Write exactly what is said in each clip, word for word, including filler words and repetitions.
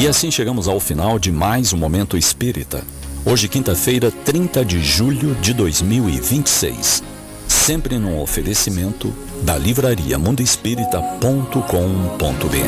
E assim chegamos ao final de mais um Momento Espírita. Hoje, quinta-feira, trinta de julho de dois mil e vinte e seis. Sempre num oferecimento da livraria mundo espírita ponto com ponto br.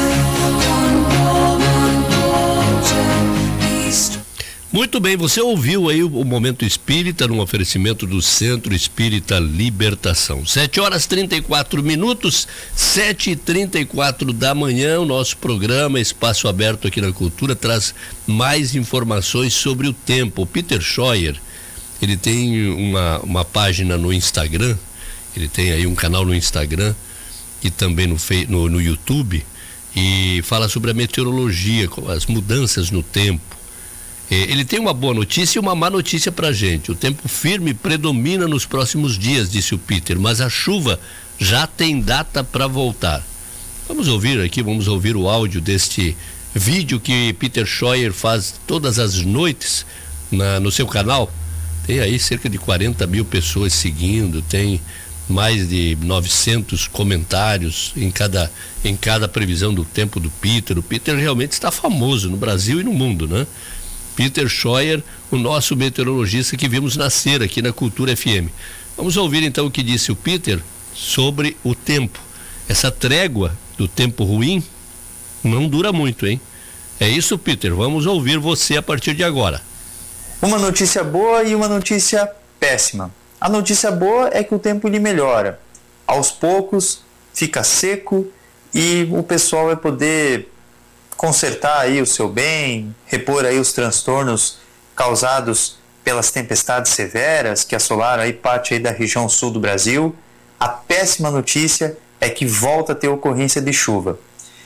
Muito bem, você ouviu aí o Momento Espírita num oferecimento do Centro Espírita Libertação. sete horas e trinta e quatro minutos, sete e trinta e quatro da manhã, o nosso programa Espaço Aberto aqui na Cultura traz mais informações sobre o tempo. O Peter Scheuer, ele tem uma, uma página no Instagram, ele tem aí um canal no Instagram e também no, no, no YouTube, e fala sobre a meteorologia, as mudanças no tempo. Ele tem uma boa notícia e uma má notícia pra gente. O tempo firme predomina nos próximos dias, disse o Peter, mas a chuva já tem data para voltar. Vamos ouvir aqui, vamos ouvir o áudio deste vídeo que Peter Scheuer faz todas as noites na, no seu canal. Tem aí cerca de quarenta mil pessoas seguindo, tem mais de novecentos comentários em cada, em cada previsão do tempo do Peter. O Peter realmente está famoso no Brasil e no mundo, né? Peter Scheuer, o nosso meteorologista que vimos nascer aqui na Cultura F M. Vamos ouvir então o que disse o Peter sobre o tempo. Essa trégua do tempo ruim não dura muito, hein? É isso, Peter, vamos ouvir você a partir de agora. Uma notícia boa e uma notícia péssima. A notícia boa é que o tempo lhe melhora. Aos poucos fica seco e o pessoal vai poder consertar aí o seu bem, repor aí os transtornos causados pelas tempestades severas que assolaram aí parte aí da região sul do Brasil. A péssima notícia é que volta a ter ocorrência de chuva.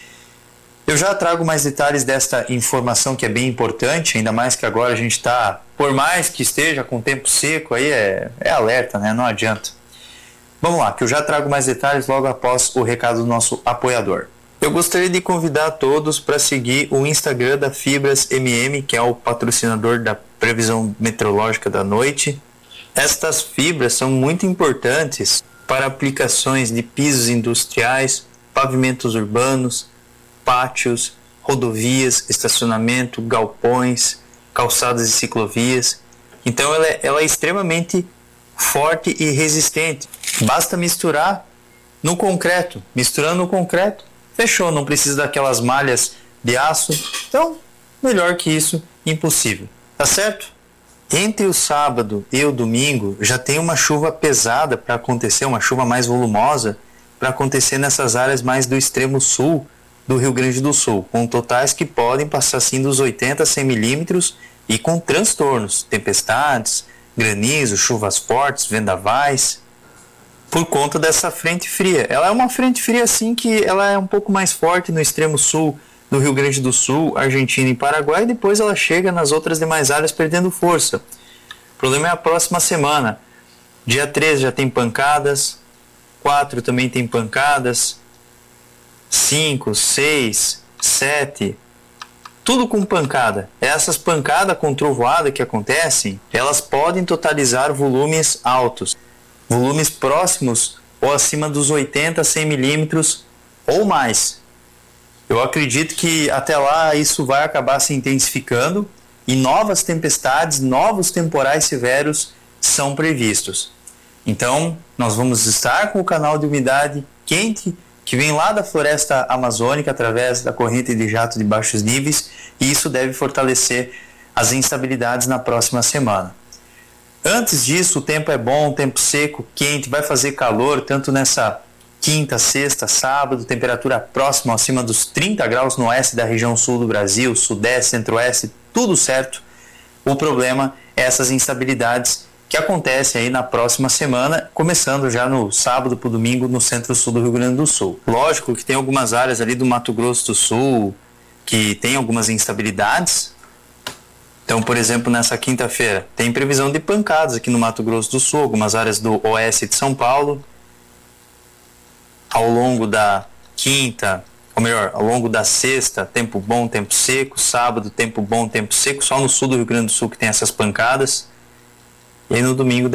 Eu já trago mais detalhes desta informação que é bem importante, ainda mais que agora a gente está, por mais que esteja com tempo seco, aí é, é alerta, né? Não adianta. Vamos lá, que eu já trago mais detalhes logo após o recado do nosso apoiador. Eu gostaria de convidar todos para seguir o Instagram da Fibras M M, que é o patrocinador da previsão meteorológica da noite. Estas fibras são muito importantes para aplicações de pisos industriais, pavimentos urbanos, pátios, rodovias, estacionamento, galpões, calçadas e ciclovias. Então ela é, ela é extremamente forte e resistente. Basta misturar no concreto. Misturando no concreto, fechou, não precisa daquelas malhas de aço. Então, melhor que isso, impossível. Tá certo? Entre o sábado e o domingo, já tem uma chuva pesada para acontecer, uma chuva mais volumosa para acontecer nessas áreas mais do extremo sul do Rio Grande do Sul, com totais que podem passar assim dos oitenta a cem milímetros e com transtornos, tempestades, granizo, chuvas fortes, vendavais, por conta dessa frente fria. Ela é uma frente fria assim que ela é um pouco mais forte no extremo sul do Rio Grande do Sul, Argentina e Paraguai, e depois ela chega nas outras demais áreas perdendo força. O problema é a próxima semana. Dia treze já tem pancadas, quatro também tem pancadas, cinco, seis, sete, tudo com pancada. Essas pancadas com trovoada que acontecem, elas podem totalizar volumes altos, volumes próximos ou acima dos oitenta, cem milímetros ou mais. Eu acredito que até lá isso vai acabar se intensificando e novas tempestades, novos temporais severos são previstos. Então, nós vamos estar com o canal de umidade quente que vem lá da floresta amazônica através da corrente de jato de baixos níveis, e isso deve fortalecer as instabilidades na próxima semana. Antes disso, o tempo é bom, tempo seco, quente, vai fazer calor, tanto nessa quinta, sexta, sábado, temperatura próxima acima dos trinta graus no oeste da região sul do Brasil, sudeste, centro-oeste, tudo certo. O problema é essas instabilidades que acontecem aí na próxima semana, começando já no sábado para o domingo no centro-sul do Rio Grande do Sul. Lógico que tem algumas áreas ali do Mato Grosso do Sul que tem algumas instabilidades. Então, por exemplo, nessa quinta-feira tem previsão de pancadas aqui no Mato Grosso do Sul, algumas áreas do oeste de São Paulo. Ao longo da quinta, ou melhor, ao longo da sexta, tempo bom, tempo seco. Sábado, tempo bom, tempo seco. Só no sul do Rio Grande do Sul que tem essas pancadas. E aí no domingo